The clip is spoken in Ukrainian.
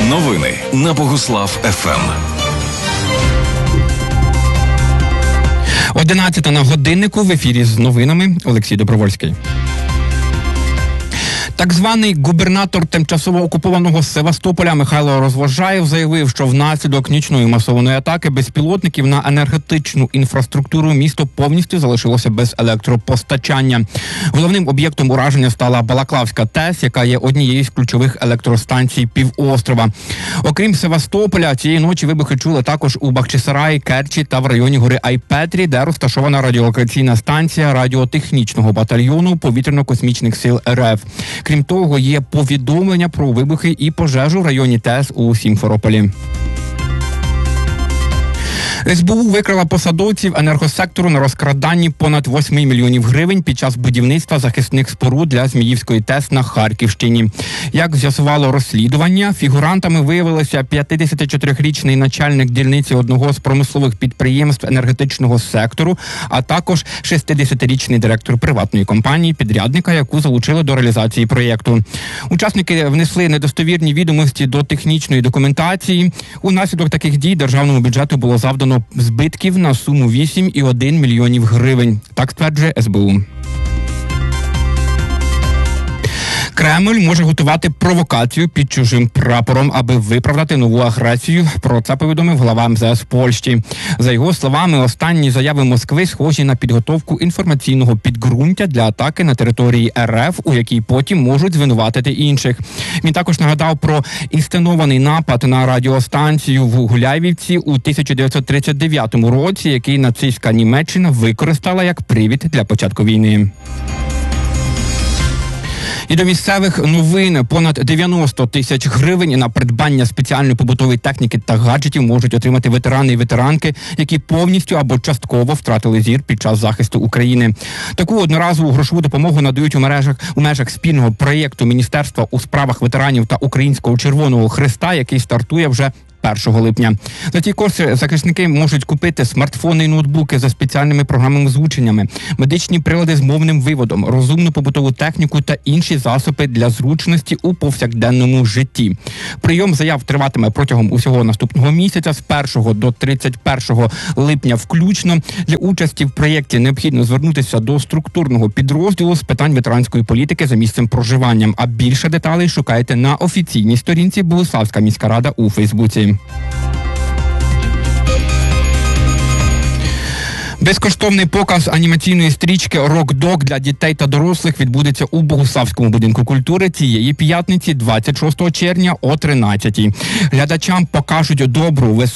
Новини на Богуслав ФМ. 11 на годиннику, в ефірі з новинами Олексій Добровольський. Так званий губернатор тимчасово окупованого Севастополя Михайло Розвожаєв заявив, що внаслідок нічної масованої атаки безпілотників на енергетичну інфраструктуру місто повністю залишилося без електропостачання. Головним об'єктом ураження стала Балаклавська ТЕС, яка є однією з ключових електростанцій півострова. Окрім Севастополя, цієї ночі вибухи чули також у Бахчисараї, Керчі та в районі гори Айпетрі, де розташована радіолокаційна станція радіотехнічного батальйону повітряно-космічних сил РФ. Крім того, є повідомлення про вибухи і пожежу в районі ТЕС у Сімферополі. СБУ викрила посадовців енергосектору на розкраданні понад 8 мільйонів гривень під час будівництва захисних споруд для Зміївської ТЕС на Харківщині. Як з'ясувало розслідування, фігурантами виявилися 54-річний начальник дільниці одного з промислових підприємств енергетичного сектору, а також 60-річний директор приватної компанії, підрядника, яку залучили до реалізації проєкту. Учасники внесли недостовірні відомості до технічної документації. Унаслідок таких дій державному бюджету було завдано збитків на суму 8,1 мільйонів гривень. Так стверджує СБУ. Кремль може готувати провокацію під чужим прапором, аби виправдати нову агресію. Про це повідомив глава МЗС Польщі. За його словами, останні заяви Москви схожі на підготовку інформаційного підґрунтя для атаки на території РФ, у якій потім можуть звинуватити інших. Він також нагадав про інсценований напад на радіостанцію в Гуляйвівці у 1939 році, який нацистська Німеччина використала як привід для початку війни. І до місцевих новин. Понад 90 тисяч гривень на придбання спеціальної побутової техніки та гаджетів можуть отримати ветерани і ветеранки, які повністю або частково втратили зір під час захисту України. Таку одноразову грошову допомогу надають у межах спільного проєкту Міністерства у справах ветеранів та Українського Червоного Хреста, який стартує вже 1 липня. За ці кошти захисники можуть купити смартфони і ноутбуки за спеціальними програмними озвученнями, медичні прилади з мовним виводом, розумну побутову техніку та інші засоби для зручності у повсякденному житті. Прийом заяв триватиме протягом усього наступного місяця з 1 до 31 липня включно. Для участі в проєкті необхідно звернутися до структурного підрозділу з питань ветеранської політики за місцем проживання. А більше деталей шукайте на офіційній сторінці Богуславська міська рада у Фейсбуці. Безкоштовний показ анімаційної стрічки «Рок-дог» для дітей та дорослих відбудеться у Богуславському будинку культури цієї п'ятниці, 26 червня о 13-й. Глядачам покажуть добру, веселу